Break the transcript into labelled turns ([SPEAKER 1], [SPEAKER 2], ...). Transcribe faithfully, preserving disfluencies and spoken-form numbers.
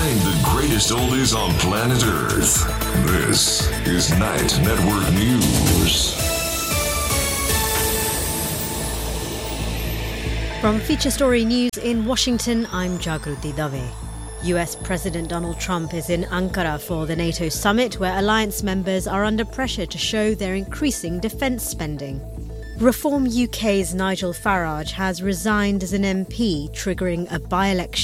[SPEAKER 1] Find the greatest oldies on planet Earth. This is Night Network News.
[SPEAKER 2] From Feature Story News in Washington, I'm Jagruti Dave. U S President Donald Trump is in Ankara for the NATO summit, where alliance members are under pressure to show their increasing defence spending. Reform U K's Nigel Farage has resigned as an M P, triggering a by-election